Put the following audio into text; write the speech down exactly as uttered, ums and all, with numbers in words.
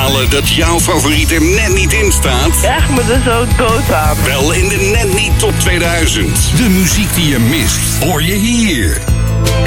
balen dat jouw favoriet er net niet in staat? Ja, ik me er zo dood aan. Wel in de Net Niet Top tweeduizend. De muziek die je mist, hoor je hier.